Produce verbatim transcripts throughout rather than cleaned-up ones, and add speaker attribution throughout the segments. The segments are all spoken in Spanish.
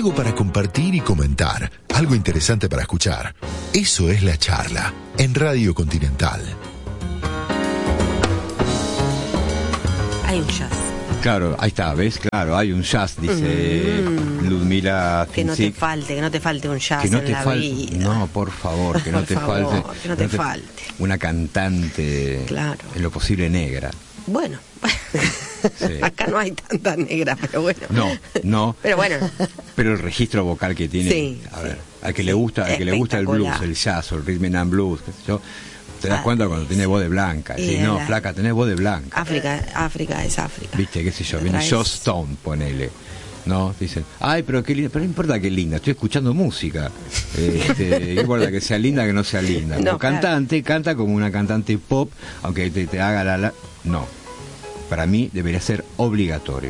Speaker 1: algo para compartir y comentar, algo interesante para escuchar. Eso es La Charla, en Radio Continental.
Speaker 2: Hay un jazz.
Speaker 3: Claro, ahí está, ¿ves? Claro, hay un jazz, dice mm. Ludmila
Speaker 2: Que no te
Speaker 3: Finzik.
Speaker 2: falte, que no te falte un jazz
Speaker 3: Que no
Speaker 2: en
Speaker 3: te
Speaker 2: la
Speaker 3: falte,
Speaker 2: vida.
Speaker 3: no, por favor, que no
Speaker 2: Por
Speaker 3: te
Speaker 2: favor,
Speaker 3: falte.
Speaker 2: que no te falte.
Speaker 3: Una cantante,
Speaker 2: Claro.
Speaker 3: en lo posible negra.
Speaker 2: Bueno,
Speaker 3: Sí.
Speaker 2: acá no hay tanta negra, pero bueno.
Speaker 3: No, no.
Speaker 2: Pero bueno.
Speaker 3: Pero el registro vocal que tiene,
Speaker 2: Sí,
Speaker 3: a ver,
Speaker 2: sí,
Speaker 3: al que
Speaker 2: sí,
Speaker 3: le gusta, al que le gusta el blues,
Speaker 2: espectacular.
Speaker 3: el jazz o el rhythm and blues, qué sé yo, te das
Speaker 2: Ah,
Speaker 3: cuenta cuando tiene voz de blanca.
Speaker 2: y
Speaker 3: Sí, no,
Speaker 2: la-
Speaker 3: flaca, tenés voz de blanca.
Speaker 2: África, África es África.
Speaker 3: Viste, qué sé yo, viene
Speaker 2: Traes-
Speaker 3: Joss Stone, ponele. ¿No? Dicen, ay, pero qué linda, pero no importa que linda, estoy escuchando música. Este, no importa que sea linda, que no sea linda. Como
Speaker 2: No, claro.
Speaker 3: cantante, canta como una cantante pop, aunque te, te haga la, la. No. Para mí debería ser obligatorio.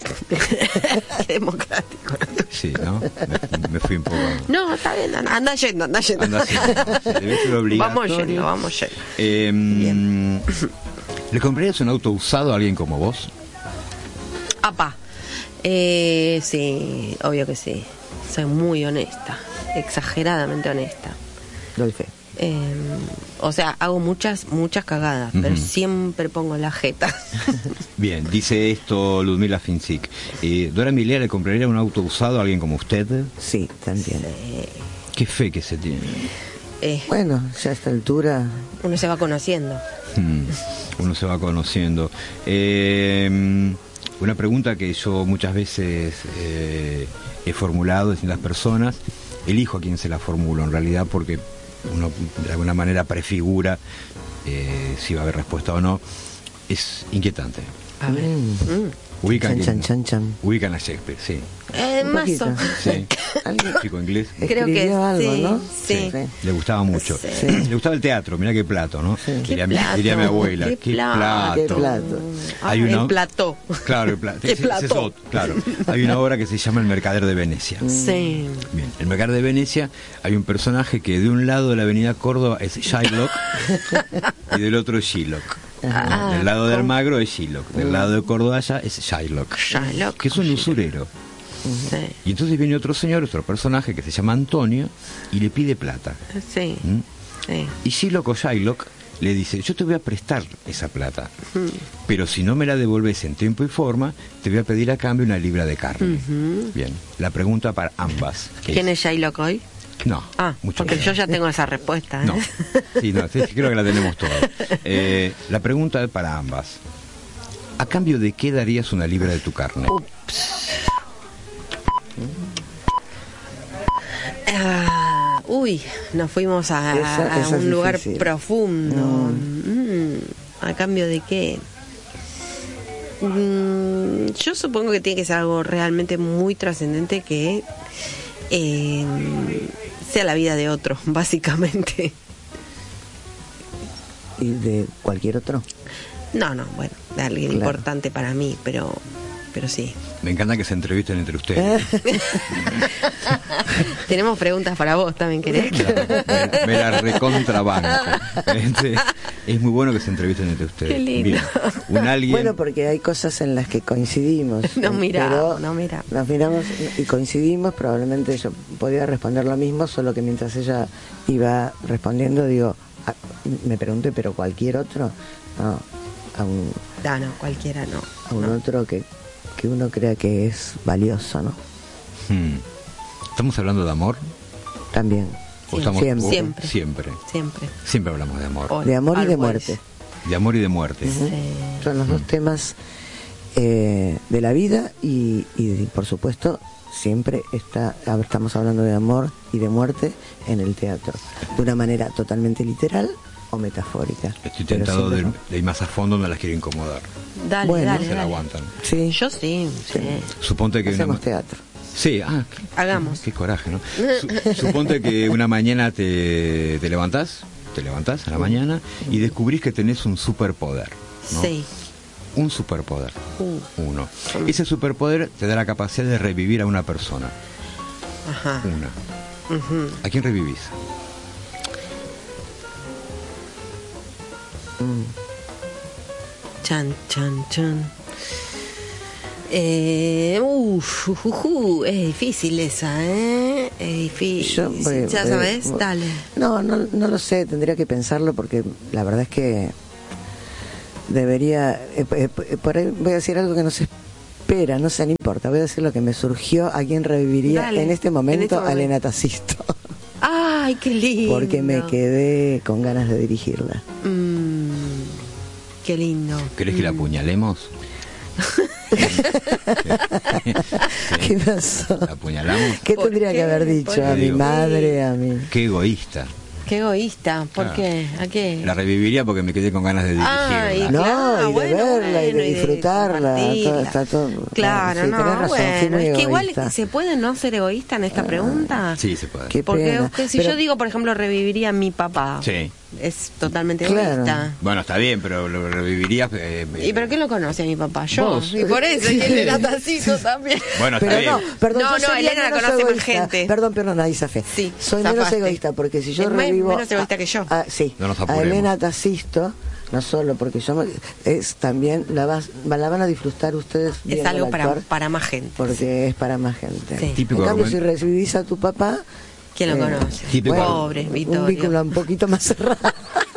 Speaker 2: Democrático.
Speaker 3: Sí, ¿no? Me, me fui un poco.
Speaker 2: No, está bien, anda, anda yendo, anda yendo.
Speaker 3: Anda así. Debe ser obligatorio.
Speaker 2: Vamos yendo, vamos yendo.
Speaker 3: Eh,
Speaker 2: Bien.
Speaker 3: ¿Le comprarías un auto usado a alguien como vos?
Speaker 2: Apa. Eh, sí, obvio que sí. Soy muy honesta, exageradamente honesta.
Speaker 4: Doy fe.
Speaker 2: Eh, o sea, hago muchas, muchas cagadas,
Speaker 3: Ujú.
Speaker 2: pero siempre pongo la jeta.
Speaker 3: Bien, dice esto Ludmila Finzik. Eh, ¿Dora Milea le compraría un auto usado a alguien como usted?
Speaker 4: Sí, también.
Speaker 2: Eh,
Speaker 3: ¿Qué fe que se tiene?
Speaker 2: eh,
Speaker 4: Bueno, ya a esta altura.
Speaker 2: uno se va conociendo.
Speaker 3: Hmm, Uno se va conociendo. Eh, una pregunta que yo muchas veces eh, he formulado a distintas personas, elijo a quien se la formulo en realidad porque uno de alguna manera prefigura eh, si va a haber respuesta o no. Es inquietante.
Speaker 2: A ver.
Speaker 4: Mm.
Speaker 2: Mm.
Speaker 3: Ubican,
Speaker 4: Chan,
Speaker 3: quién-
Speaker 4: chan, chan, chan.
Speaker 3: ubican a Shakespeare, sí.
Speaker 2: Eh,
Speaker 4: Un
Speaker 2: mazo.
Speaker 4: poquito.
Speaker 3: Sí.
Speaker 4: ¿Alguien?
Speaker 3: Chico inglés.
Speaker 2: Creo que
Speaker 4: Escribió algo,
Speaker 2: sí,
Speaker 4: ¿no?
Speaker 2: sí.
Speaker 4: Sí.
Speaker 3: Le gustaba mucho.
Speaker 2: Sí.
Speaker 3: Le gustaba el teatro, mirá qué plato, ¿no?
Speaker 4: Sí.
Speaker 3: Diría,
Speaker 2: Qué
Speaker 3: mi-
Speaker 2: plato,
Speaker 3: diría mi abuela.
Speaker 2: qué
Speaker 3: Qué,
Speaker 2: plato.
Speaker 3: plato.
Speaker 4: Qué plato.
Speaker 2: Ah,
Speaker 3: Hay una-
Speaker 2: el plató.
Speaker 3: Claro, el plato.
Speaker 2: Qué
Speaker 3: Ese- ese es
Speaker 2: plato.
Speaker 3: otro, claro. Hay una obra que se llama El Mercader de Venecia.
Speaker 2: Sí.
Speaker 3: Bien, el Mercader de Venecia hay un personaje que de un lado de la avenida Córdoba es Shylock y del otro es Shylock.
Speaker 2: Ah,
Speaker 3: del lado de
Speaker 2: ¿cómo?
Speaker 3: Almagro es Shylock, del lado de Córdoba allá es Shylock,
Speaker 2: Shylock.
Speaker 3: que es un usurero.
Speaker 2: Sí.
Speaker 3: Y entonces viene otro señor, otro personaje que se llama Antonio y le pide plata.
Speaker 2: Sí.
Speaker 3: ¿Mm?
Speaker 2: Sí.
Speaker 3: Y Shylock o Shylock le dice, yo te voy a prestar esa plata, pero si no me la devolves en tiempo y forma, te voy a pedir a cambio una libra de carne.
Speaker 2: Ujú.
Speaker 3: Bien, la pregunta para ambas.
Speaker 2: ¿Quién es Shylock hoy?
Speaker 3: No,
Speaker 2: Ah,
Speaker 3: mucho
Speaker 2: porque
Speaker 3: menos.
Speaker 2: yo ya tengo esa respuesta. ¿eh?
Speaker 3: No, sí, no, sí, creo que la tenemos todas. Eh, la pregunta es para ambas. ¿A cambio de qué darías una libra de tu carne?
Speaker 2: Ah, uy, nos fuimos a,
Speaker 4: Esa-
Speaker 2: a
Speaker 4: esa es
Speaker 2: un lugar
Speaker 4: difícil.
Speaker 2: profundo. Mm, ¿a cambio de qué? Mm, yo supongo que tiene que ser algo realmente muy trascendente que eh, sea la vida de otro, básicamente.
Speaker 4: ¿Y de cualquier otro?
Speaker 2: No, no, bueno, de alguien
Speaker 4: Claro.
Speaker 2: importante para mí, pero, pero sí.
Speaker 3: Me encanta que se entrevisten entre ustedes.
Speaker 2: Tenemos preguntas para vos también, ¿querés?
Speaker 3: me, me la recontrabanco. Este, es muy bueno que se entrevisten entre ustedes.
Speaker 2: Qué lindo.
Speaker 3: Bien, un alguien...
Speaker 4: Bueno, porque hay cosas en las que coincidimos.
Speaker 2: Nos
Speaker 4: eh,
Speaker 2: miramos,
Speaker 4: pero
Speaker 2: nos miramos.
Speaker 4: Nos miramos y coincidimos. Probablemente yo podía responder lo mismo, solo que mientras ella iba respondiendo, digo, ah, me pregunté, ¿pero cualquier otro? No, a un,
Speaker 2: No, no, cualquiera no.
Speaker 4: a un
Speaker 2: no.
Speaker 4: otro que, que uno crea que es valioso, ¿no?
Speaker 3: Hmm. ¿Estamos hablando de amor?
Speaker 4: También.
Speaker 3: ¿O estamos-
Speaker 4: Siempre.
Speaker 3: o-
Speaker 2: Siempre.
Speaker 3: Siempre.
Speaker 2: Siempre.
Speaker 3: Siempre hablamos de amor.
Speaker 2: All-
Speaker 4: De amor y de
Speaker 2: always.
Speaker 4: muerte.
Speaker 3: De amor y de muerte.
Speaker 4: Ujú.
Speaker 2: Sí.
Speaker 4: Son los dos temas eh, de la vida y, y, por supuesto, siempre está, estamos hablando de amor y de muerte en el teatro, de una manera totalmente literal o metafórica.
Speaker 3: Estoy
Speaker 4: Pero
Speaker 3: tentado de,
Speaker 4: siempre-
Speaker 3: de ir más a fondo, no las quiero incomodar.
Speaker 2: Dale,
Speaker 4: Bueno.
Speaker 2: dale,
Speaker 3: Se la
Speaker 2: dale.
Speaker 3: aguantan.
Speaker 4: Sí,
Speaker 2: Yo sí, sí.
Speaker 3: Suponte que una
Speaker 4: hacemos
Speaker 3: ma-
Speaker 4: teatro.
Speaker 3: Sí, ah,
Speaker 2: Hagamos.
Speaker 3: qué coraje, ¿no? Su- suponte que una mañana te, te levantás, te levantás a la mañana y descubrís que tenés un superpoder, ¿no?
Speaker 2: Sí.
Speaker 3: Un superpoder.
Speaker 2: Uh,
Speaker 3: Uno. Ese superpoder te da la capacidad de revivir a una persona.
Speaker 2: ajá.
Speaker 3: Una.
Speaker 2: Ujú.
Speaker 3: ¿A quién revivís?
Speaker 4: Mm.
Speaker 2: Chan, chan, chan. Eh, uf, uh, uh, uh, es difícil esa, ¿eh? Es difícil.
Speaker 4: Yo voy-
Speaker 2: ¿Ya
Speaker 4: voy-
Speaker 2: sabes?
Speaker 4: voy-
Speaker 2: Dale.
Speaker 4: No, no, no lo sé, tendría que pensarlo porque la verdad es que debería, eh, eh, eh, por ahí voy a decir algo que no se espera, no sé, no importa, voy a decir lo que me surgió, a quién reviviría
Speaker 2: Dale,
Speaker 4: en este momento,
Speaker 2: en este
Speaker 4: a
Speaker 2: momento.
Speaker 4: Elena Tacisto,
Speaker 2: Ay, qué lindo.
Speaker 4: porque me quedé con ganas de dirigirla.
Speaker 2: Mm, qué lindo.
Speaker 3: ¿Querés que la apuñalemos?
Speaker 4: ¿Qué pasó?
Speaker 3: ¿La apuñalamos?
Speaker 4: ¿Qué
Speaker 2: ¿Por
Speaker 4: tendría
Speaker 2: qué?
Speaker 4: que haber
Speaker 2: ¿Por
Speaker 4: dicho
Speaker 3: qué?
Speaker 4: a mi
Speaker 3: Digo.
Speaker 4: madre, a mi...
Speaker 3: Qué egoísta.
Speaker 2: Qué egoísta. ¿Por
Speaker 3: Claro.
Speaker 2: qué? ¿A qué?
Speaker 3: La reviviría porque me quedé con ganas de dirigirla.
Speaker 2: Ay,
Speaker 4: No,
Speaker 2: claro,
Speaker 4: y de
Speaker 2: bueno,
Speaker 4: verla y de
Speaker 2: bueno,
Speaker 4: disfrutarla,
Speaker 2: compartirla.
Speaker 4: todo- está todo-
Speaker 2: Claro,
Speaker 4: sí,
Speaker 2: no,
Speaker 4: tenés razón, fui
Speaker 2: bueno,
Speaker 4: muy
Speaker 2: es que igual
Speaker 4: egoísta.
Speaker 2: se puede no ser egoísta en esta pregunta.
Speaker 3: Sí, se puede.
Speaker 4: Qué
Speaker 2: Porque
Speaker 4: pena.
Speaker 2: usted, si
Speaker 4: Pero-
Speaker 2: yo digo, por ejemplo, reviviría a mi papá,
Speaker 3: Sí.
Speaker 2: es totalmente
Speaker 4: Claro.
Speaker 2: egoísta.
Speaker 3: Bueno, está bien, pero lo revivirías. eh, eh,
Speaker 2: ¿Y pero quién lo conoce a mi papá? Yo.
Speaker 3: Vos.
Speaker 2: Y por eso, y Elena Tacisto también.
Speaker 3: Bueno, está
Speaker 4: Pero
Speaker 3: bien.
Speaker 4: no, perdón,
Speaker 2: No,
Speaker 4: yo
Speaker 2: no,
Speaker 4: sería
Speaker 2: Elena la
Speaker 4: menos
Speaker 2: conoce más
Speaker 4: egoísta.
Speaker 2: gente.
Speaker 4: Perdón, perdón, ahí zafé.
Speaker 2: Sí,
Speaker 4: Soy menos
Speaker 2: zafaste.
Speaker 4: egoísta porque si yo
Speaker 2: Es me-
Speaker 4: revivo
Speaker 2: menos egoísta
Speaker 4: a-
Speaker 2: que yo.
Speaker 4: a- sí,
Speaker 3: No nos
Speaker 4: a
Speaker 3: apuremos.
Speaker 4: Elena Tacisto, no solo porque yo me- es también la, vas, la van a disfrutar ustedes
Speaker 2: Es
Speaker 4: viendo
Speaker 2: algo
Speaker 4: al
Speaker 2: para,
Speaker 4: actuar,
Speaker 2: para más gente.
Speaker 4: porque es para más gente.
Speaker 2: Sí.
Speaker 3: Típico
Speaker 4: En cambio,
Speaker 3: argumento.
Speaker 4: si recibís a tu papá,
Speaker 2: ¿Quién lo
Speaker 4: Eh,
Speaker 2: conoce?
Speaker 3: típico-
Speaker 2: Pobre,
Speaker 4: un
Speaker 2: Vittorio.
Speaker 4: vínculo un poquito más cerrado.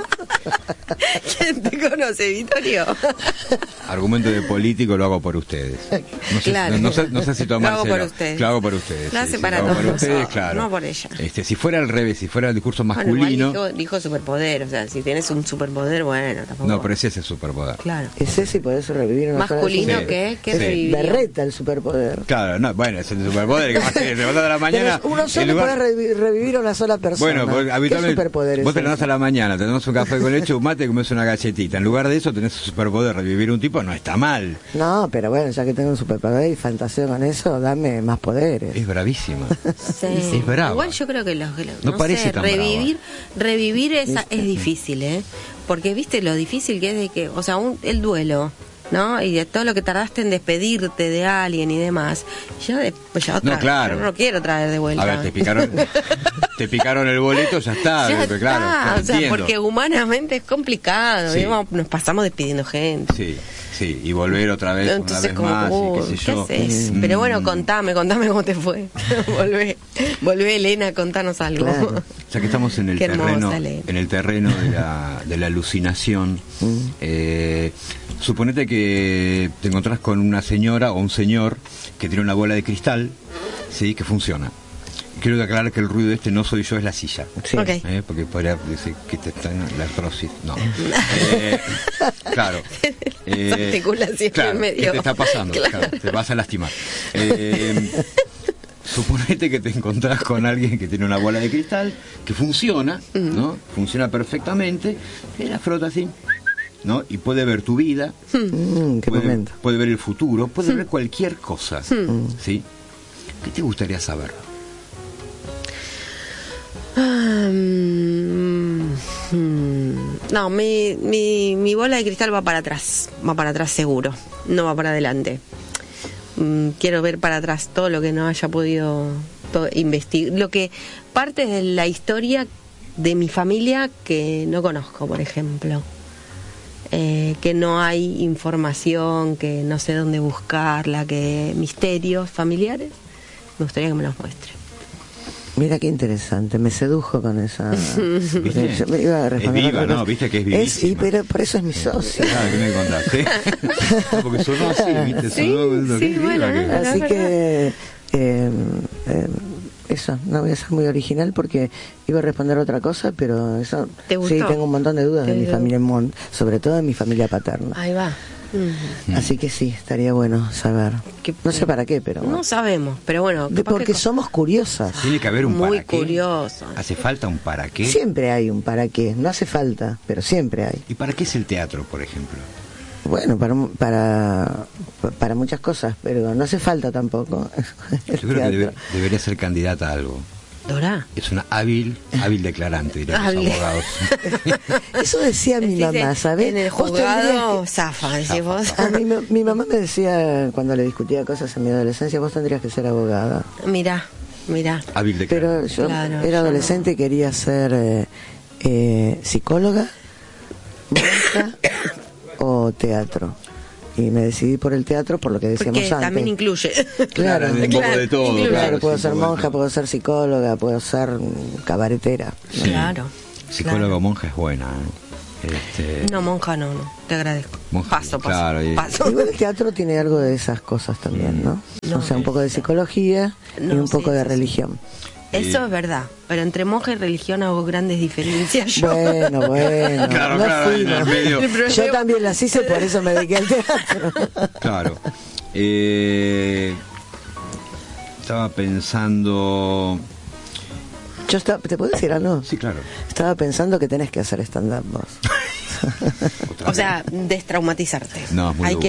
Speaker 2: ¿Quién te conoce, Vittorio?
Speaker 3: Argumento de político lo hago por ustedes. No sé,
Speaker 2: Claro.
Speaker 3: no, no sé, no sé si
Speaker 2: Lo
Speaker 3: tomárselo.
Speaker 2: hago por ustedes.
Speaker 3: Lo hago por ustedes.
Speaker 2: Lo
Speaker 3: sí,
Speaker 2: hace
Speaker 3: sí,
Speaker 2: para
Speaker 3: lo hago
Speaker 2: todos
Speaker 3: por ustedes,
Speaker 2: nosotros,
Speaker 3: claro.
Speaker 2: no por ella.
Speaker 3: Este, si fuera al revés, si fuera el discurso
Speaker 2: Bueno,
Speaker 3: masculino.
Speaker 2: igual dijo, dijo superpoder, o sea, si tienes un superpoder, bueno, tampoco.
Speaker 3: No, pero ese es el superpoder.
Speaker 2: Claro.
Speaker 4: Es ese y por eso revivir una sola
Speaker 2: Masculino
Speaker 3: Sí.
Speaker 2: que, que
Speaker 3: Sí.
Speaker 2: reviviría.
Speaker 4: Berreta el superpoder.
Speaker 3: Claro, no, bueno, es el superpoder que más te levanta de la mañana.
Speaker 4: Pero uno
Speaker 3: en
Speaker 4: solo
Speaker 3: lugar-
Speaker 4: puede revi- revivir a una sola persona.
Speaker 3: Bueno, vos,
Speaker 4: ¿Qué
Speaker 3: habitualmente
Speaker 4: superpoder es
Speaker 3: vos te
Speaker 4: ese?
Speaker 3: levantás a la mañana, tenés un café con leche, un mate, comes una galletita. En lugar de eso tenés el superpoder, revivir un tipo, no está mal.
Speaker 4: No, pero bueno, ya que tengo un superpoder y fantaseo con eso, dame más poderes.
Speaker 3: Es bravísima.
Speaker 2: Sí.
Speaker 3: Es brava.
Speaker 2: Igual yo creo que los, que los-
Speaker 3: No
Speaker 2: no,
Speaker 3: parece
Speaker 2: sé,
Speaker 3: tan
Speaker 2: revivir, revivir esa,
Speaker 4: ¿Viste?
Speaker 2: es difícil, ¿eh? Porque viste lo difícil que es de que, o sea, un, el duelo, ¿no? Y de todo lo que tardaste en despedirte de alguien y demás. Yo después ya otra,
Speaker 3: No, claro.
Speaker 2: yo no quiero traer de vuelta.
Speaker 3: A ver, te picaron, te picaron el boleto, ya está.
Speaker 2: Ya
Speaker 3: pero claro,
Speaker 2: está,
Speaker 3: ya
Speaker 2: o sea,
Speaker 3: entiendo.
Speaker 2: porque humanamente es complicado,
Speaker 3: Sí.
Speaker 2: digamos, nos pasamos despidiendo gente.
Speaker 3: Sí, sí, y volver otra vez, una
Speaker 2: Entonces,
Speaker 3: vez
Speaker 2: como,
Speaker 3: más,
Speaker 2: uh,
Speaker 3: y qué sé yo.
Speaker 2: ¿qué haces?
Speaker 3: Mm.
Speaker 2: Pero bueno, contame, contame cómo te fue. volvé, volvé, Elena, contanos algo.
Speaker 4: Claro.
Speaker 3: Ya que estamos en el
Speaker 2: Qué hermosa,
Speaker 3: terreno,
Speaker 2: Elena.
Speaker 3: en el terreno de la, de la alucinación, eh, suponete que te encontrás con una señora o un señor que tiene una bola de cristal, sí, que funciona. Quiero aclarar que el ruido este no soy yo, es la silla.
Speaker 4: Sí.
Speaker 2: Ok.
Speaker 3: Eh, porque podría decir que te está en la artrosis. No. Eh, claro. Eh,
Speaker 2: Esa articulación
Speaker 3: claro,
Speaker 2: en medio.
Speaker 3: ¿qué te está pasando?
Speaker 2: Claro.
Speaker 3: Claro, te vas a lastimar. Eh, suponete que te encontrás con alguien que tiene una bola de cristal que funciona, ¿no? Funciona perfectamente, y la frota así, ¿no? Y puede ver tu vida,
Speaker 4: Mm, qué
Speaker 3: puede,
Speaker 4: momento.
Speaker 3: puede ver el futuro, puede ver cualquier cosa, ¿sí? ¿Qué te gustaría saber?
Speaker 2: Ah, mm, mm. No, mi, mi, mi bola de cristal va para atrás, va para atrás seguro, no va para adelante. Mm, quiero ver para atrás todo lo que no haya podido investigar, lo que parte de la historia de mi familia que no conozco, por ejemplo. Eh, que no hay información, que no sé dónde buscarla, que misterios familiares, me gustaría que me los muestre.
Speaker 4: Mira qué interesante, me sedujo con esa.
Speaker 3: ¿Viste?
Speaker 4: Yo me iba a responder
Speaker 3: Es viva,
Speaker 4: otra
Speaker 3: ¿no?
Speaker 4: cosa.
Speaker 3: Viste que es
Speaker 4: Es,
Speaker 3: vivísima.
Speaker 4: y pero por eso es mi socio.
Speaker 3: Ah, ¿qué me contaste? No, porque sonó así, ¿viste?
Speaker 2: Sí,
Speaker 3: Sonó,
Speaker 2: sí,
Speaker 3: qué viva
Speaker 2: bueno,
Speaker 3: que-
Speaker 2: ¿no?
Speaker 4: Así
Speaker 2: es
Speaker 4: que eh, eh, eso, no voy a ser muy original porque iba a responder otra cosa, pero eso
Speaker 2: ¿Te gustó?
Speaker 4: sí tengo un montón de dudas de
Speaker 2: Te
Speaker 4: mi
Speaker 2: digo.
Speaker 4: familia, mon- sobre todo de mi familia paterna.
Speaker 2: Ahí va. Mm.
Speaker 4: Así que sí, estaría bueno saber.
Speaker 2: ¿Qué-
Speaker 4: No sé para qué, pero
Speaker 2: No sabemos, pero bueno.
Speaker 4: de-
Speaker 2: capaz
Speaker 4: porque
Speaker 2: que-
Speaker 4: somos curiosas.
Speaker 3: Tiene que haber un
Speaker 2: Muy
Speaker 3: para qué.
Speaker 2: curioso.
Speaker 3: ¿Hace falta un para qué?
Speaker 4: Siempre hay un para qué, no hace falta, pero siempre hay.
Speaker 3: ¿Y para qué es el teatro, por ejemplo?
Speaker 4: Bueno, para, para, para muchas cosas, pero no hace falta tampoco. El
Speaker 3: Yo creo que debe-
Speaker 4: teatro.
Speaker 3: debería ser candidata a algo.
Speaker 2: Dorá.
Speaker 3: Es una hábil, hábil declarante, dirían los
Speaker 2: Hábil.
Speaker 3: abogados.
Speaker 4: Eso decía mi
Speaker 2: Decís,
Speaker 4: mamá, ¿sabes?
Speaker 2: En el
Speaker 4: Vos tendrías
Speaker 2: juzgado,
Speaker 4: que-
Speaker 2: zafa, decís vos.
Speaker 4: A mí, me- mi mamá me decía cuando le discutía cosas en mi adolescencia, vos tendrías que ser abogada.
Speaker 2: Mirá, mirá.
Speaker 3: Hábil de
Speaker 4: Pero yo
Speaker 2: Claro,
Speaker 4: era
Speaker 2: yo
Speaker 4: adolescente y quería ser eh, eh, psicóloga, monja o teatro. y me decidí por el teatro por lo que decíamos
Speaker 2: Porque
Speaker 4: antes.
Speaker 2: también incluye.
Speaker 4: Claro,
Speaker 3: un poco de todo.
Speaker 2: incluye.
Speaker 4: Claro,
Speaker 3: Claro,
Speaker 4: puedo
Speaker 3: sí,
Speaker 4: ser
Speaker 3: un poco de
Speaker 4: monja,
Speaker 3: todo.
Speaker 4: puedo ser psicóloga, puedo ser mm, cabaretera.
Speaker 3: Sí.
Speaker 2: Claro.
Speaker 3: Psicólogo
Speaker 2: claro.
Speaker 3: monja es buena. ¿eh? Este,
Speaker 2: No, monja no, no. Te agradezco.
Speaker 3: Monja,
Speaker 2: paso, paso.
Speaker 3: claro, y-
Speaker 2: paso.
Speaker 4: Igual el teatro tiene algo de esas cosas también, ¿no?
Speaker 2: No,
Speaker 4: o sea, un poco de psicología y
Speaker 2: No,
Speaker 4: un poco
Speaker 2: sí,
Speaker 4: de
Speaker 2: sí, sí.
Speaker 4: religión.
Speaker 2: Eso es verdad. Pero entre monja y religión hago grandes diferencias. Yo.
Speaker 4: Bueno, bueno,
Speaker 3: Claro,
Speaker 4: no
Speaker 3: claro, en el
Speaker 4: fuimos.
Speaker 3: medio.
Speaker 2: Pero
Speaker 4: Yo
Speaker 2: yo-
Speaker 4: también las hice, por eso me dediqué al teatro.
Speaker 3: Claro. Eh, estaba pensando.
Speaker 4: Yo estaba, ¿te puedo decir algo?
Speaker 3: Sí, claro.
Speaker 4: Estaba pensando que tenés que hacer stand-up vos.
Speaker 2: O sea, destraumatizarte.
Speaker 3: No, es muy
Speaker 2: Hay
Speaker 3: duro.
Speaker 2: que